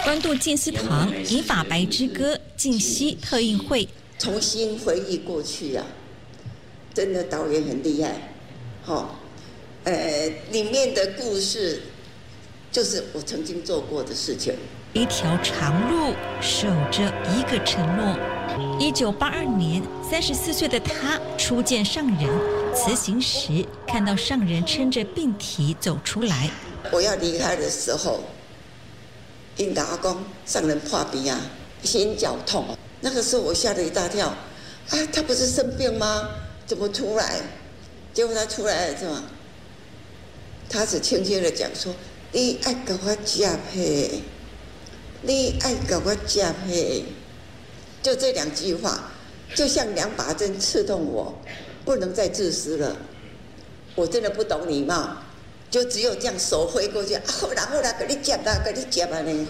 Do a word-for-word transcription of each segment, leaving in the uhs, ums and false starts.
关渡静思堂银发白之歌静息特映会， 重新回忆过去啊，真的导演很厉害，好，呃，里面的故事就是我曾经做过的事情。 一条长路，守着一个承诺。一九八二年，三十四岁的他初见上人，辞行时看到上人撑着病体走出来。 我要离开的时候，因跟阿公上人破病啊，心绞痛，那个时候我吓了一大跳，啊，他不是生病吗？怎么出来？结果他出来了，是吗？他只轻轻的讲说：“你爱给我加配。”你爱给我加配，就这两句话，就像两把针刺痛我，不能再自私了。我真的不懂礼貌，就只有这样手挥过去，啊，好啦好啦，给你接啦，给你接吧呢。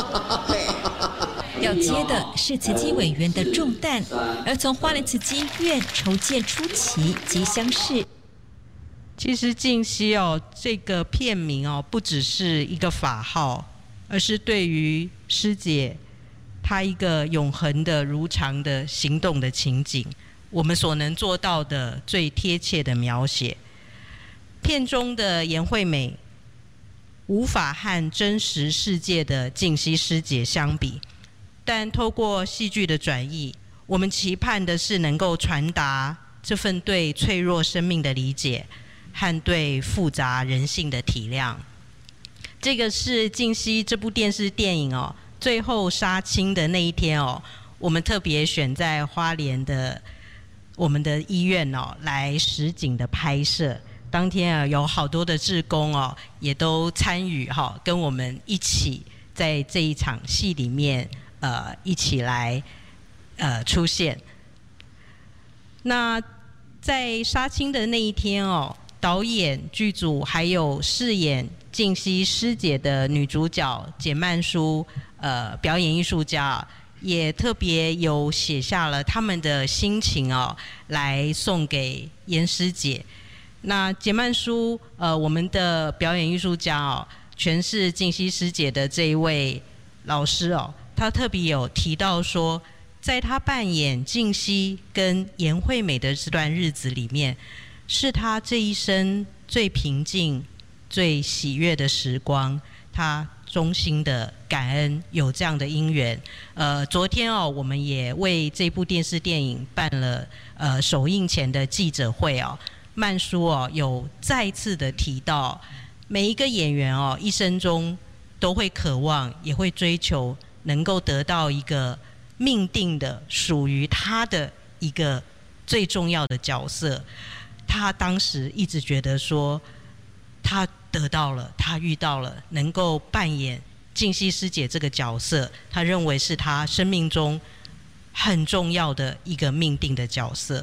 要接的是慈济委员的重担，而从花莲慈济医院筹建初期即相识。 其实静息哦，这个片名哦，不只是一个法号。而是对于师姐她一个永恒的如常的行动的情景，我们所能做到的最贴切的描写。片中的颜惠美无法和真实世界的静息师姐相比，但透过戏剧的转译，我们期盼的是能够传达这份对脆弱生命的理解和对复杂人性的体谅。这个是静息这部电视电影哦，最后杀青的那一天哦，我们特别选在花莲的我们的医院哦来实景的拍摄。当天啊，有好多的志工哦，也都参与哈、哦，跟我们一起在这一场戏里面呃一起来呃出现。那在杀青的那一天哦，导演、剧组还有饰演静息师姐的女主角简曼书，呃，表演艺术家也特别有写下了他们的心情哦，来送给严师姐。那简曼书，呃，我们的表演艺术家哦，诠释静息师姐的这一位老师哦，他特别有提到说，在他扮演静息跟颜惠美的这段日子里面，是他这一生最平静、最喜悦的时光，他衷心的感恩有这样的因缘。呃，昨天哦，我们也为这部电视电影办了呃首映前的记者会哦。曼书哦，有再次的提到，每一个演员哦，一生中都会渴望，也会追求，能够得到一个命定的属于他的一个最重要的角色。他当时一直觉得说，他得到了，他遇到了能够扮演静息师姐这个角色，他认为是他生命中很重要的一个命定的角色。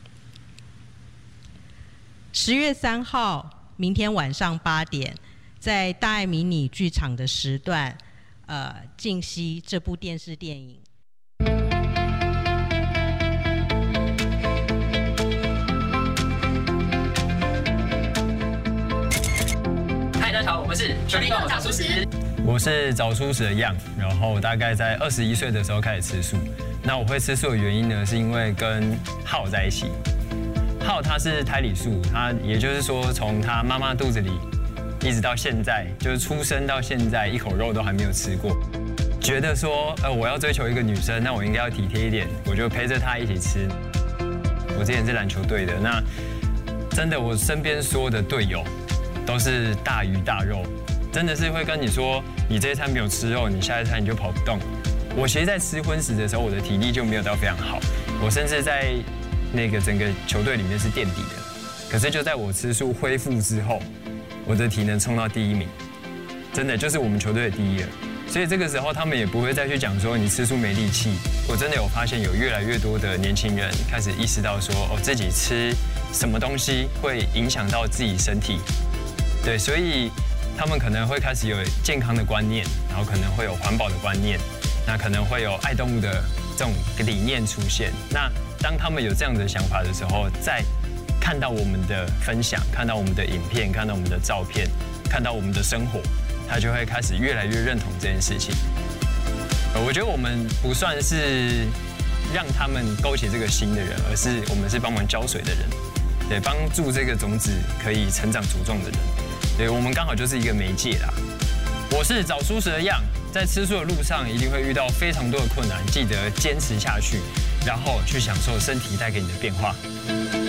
十月三号，明天晚上八点，在大爱迷你剧场的时段，呃，静息这部电视电影。 嗨，大家好，我们是全力早出时。 我是早出时的样，然后大概在二十一岁的时候开始吃素。那我会吃素的原因呢，是因为跟浩在一起。浩他是胎里素，他也就是说从他妈妈肚子里一直到现在，就是出生到现在一口肉都还没有吃过。觉得说，呃，我要追求一个女生，那我应该要体贴一点，我就陪着她一起吃。我之前是篮球队的，那真的我身边所有的队友都是大鱼大肉，真的是会跟你说，你这一餐没有吃肉，你下一餐你就跑不动。我其实，在吃荤食的时候，我的体力就没有到非常好，我甚至在那个整个球队里面是垫底的。可是就在我吃素恢复之后，我的体能冲到第一名，真的就是我们球队的第一了。所以这个时候他们也不会再去讲说你吃素没力气。我真的有发现有越来越多的年轻人开始意识到说，哦，自己吃什么东西会影响到自己身体。对，所以他们可能会开始有健康的观念，然后可能会有环保的观念，那可能会有爱动物的这种理念出现。那当他们有这样的想法的时候，再看到我们的分享，看到我们的影片，看到我们的照片，看到我们的生活，他就会开始越来越认同这件事情。 呃，我觉得我们不算是让他们勾起这个心的人，而是我们是帮忙浇水的人，对，帮助这个种子可以成长茁壮的人。对，我们刚好就是一个媒介啦。我是找蔬食的样，在吃素的路上一定会遇到非常多的困难，记得坚持下去，然后去享受身体带给你的变化。